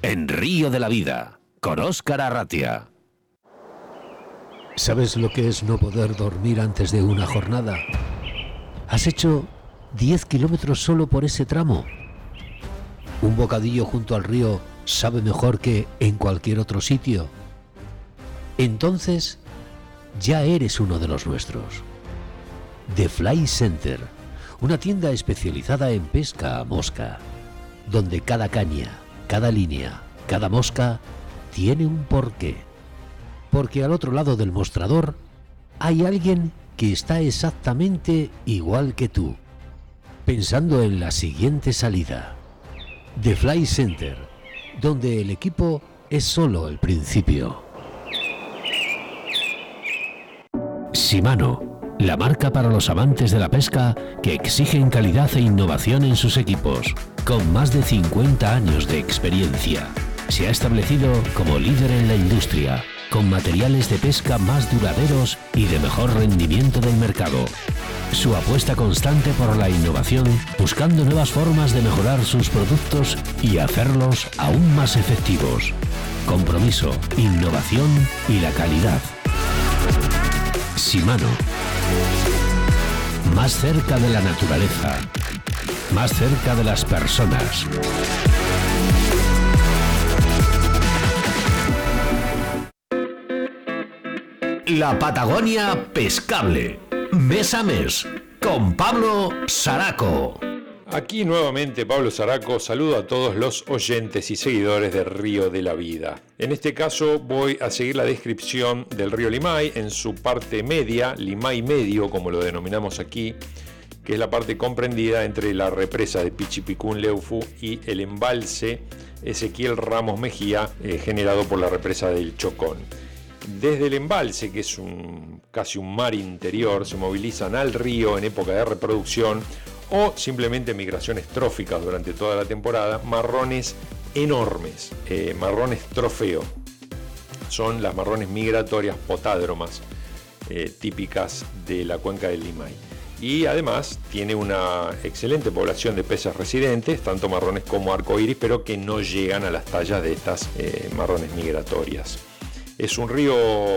en Río de la Vida, con Óscar Arratia. ¿Sabes lo que es no poder dormir antes de una jornada? ¿Has hecho 10 kilómetros solo por ese tramo? ¿Un bocadillo junto al río sabe mejor que en cualquier otro sitio? Entonces, ya eres uno de los nuestros. The Fly Center, una tienda especializada en pesca a mosca, donde cada caña, cada línea, cada mosca tiene un porqué. Porque al otro lado del mostrador hay alguien que está exactamente igual que tú, pensando en la siguiente salida. The Fly Center, donde el equipo es solo el principio. Shimano, la marca para los amantes de la pesca que exigen calidad e innovación en sus equipos, con más de 50 años de experiencia. Se ha establecido como líder en la industria, con materiales de pesca más duraderos y de mejor rendimiento del mercado. Su apuesta constante por la innovación, buscando nuevas formas de mejorar sus productos y hacerlos aún más efectivos. Compromiso, innovación y la calidad. Shimano. Más cerca de la naturaleza. Más cerca de las personas. La Patagonia Pescable. Mes a mes, con Pablo Saraco. Aquí nuevamente Pablo Saraco, saludo a todos los oyentes y seguidores de Río de la Vida. En este caso voy a seguir la descripción del río Limay en su parte media, Limay medio como lo denominamos aquí, que es la parte comprendida entre la represa de Pichipicún-Leufu y el embalse Ezequiel Ramos Mejía, generado por la represa del Chocón. Desde el embalse, que es casi un mar interior, se movilizan al río en época de reproducción o simplemente migraciones tróficas durante toda la temporada, marrones enormes, marrones trofeo. Son las marrones migratorias potádromas típicas de la cuenca del Limay. Y además tiene una excelente población de peces residentes, tanto marrones como arcoíris, pero que no llegan a las tallas de estas marrones migratorias. Es un río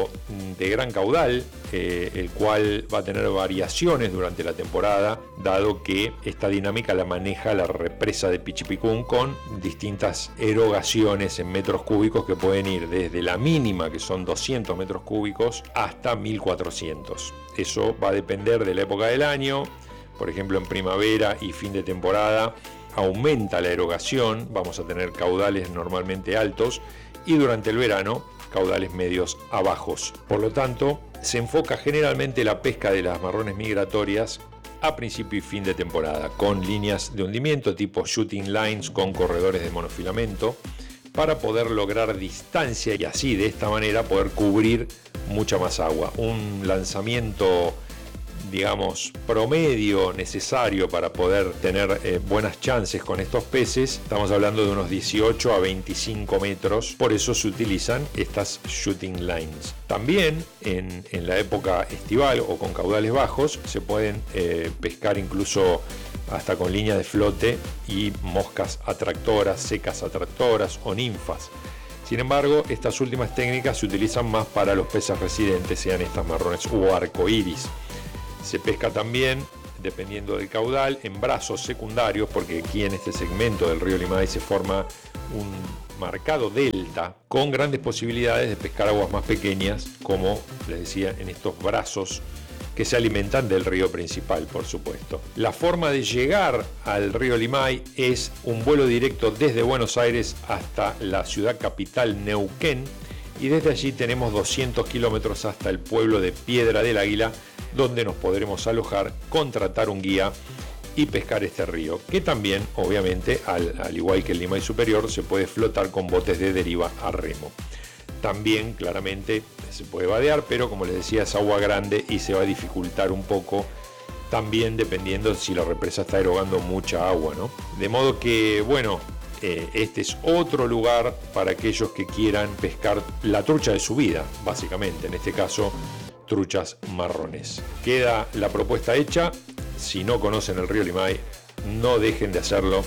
de gran caudal, el cual va a tener variaciones durante la temporada, dado que esta dinámica la maneja la represa de Pichipicún con distintas erogaciones en metros cúbicos que pueden ir desde la mínima, que son 200 metros cúbicos, hasta 1400. Eso va a depender de la época del año. Por ejemplo, en primavera y fin de temporada aumenta la erogación, vamos a tener caudales normalmente altos, y durante el verano caudales medios a bajos. Por lo tanto, se enfoca generalmente la pesca de las marrones migratorias a principio y fin de temporada, con líneas de hundimiento tipo shooting lines con corredores de monofilamento, para poder lograr distancia y así de esta manera poder cubrir mucha más agua. Un lanzamiento, digamos, promedio necesario para poder tener buenas chances con estos peces, estamos hablando de unos 18 a 25 metros, por eso se utilizan estas shooting lines. También en la época estival o con caudales bajos se pueden pescar incluso hasta con línea de flote y moscas atractoras, secas atractoras o ninfas. Sin embargo, estas últimas técnicas se utilizan más para los peces residentes, sean estas marrones o arcoíris. Se pesca también, dependiendo del caudal, en brazos secundarios, porque aquí en este segmento del río Limay se forma un marcado delta con grandes posibilidades de pescar aguas más pequeñas, como les decía, en estos brazos que se alimentan del río principal, por supuesto. La forma de llegar al río Limay es un vuelo directo desde Buenos Aires hasta la ciudad capital Neuquén, y desde allí tenemos 200 kilómetros hasta el pueblo de Piedra del Águila, donde nos podremos alojar, contratar un guía y pescar este río, que también, obviamente, al igual que el Limay Superior, se puede flotar con botes de deriva a remo. También, claramente, se puede vadear, pero como les decía, es agua grande y se va a dificultar un poco, también dependiendo si la represa está erogando mucha agua, ¿no? De modo que, bueno, este es otro lugar para aquellos que quieran pescar la trucha de su vida, básicamente, en este caso, truchas marrones. Queda la propuesta hecha. Si no conocen el río Limay, no dejen de hacerlo,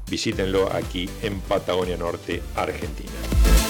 visítenlo aquí en Patagonia Norte, Argentina.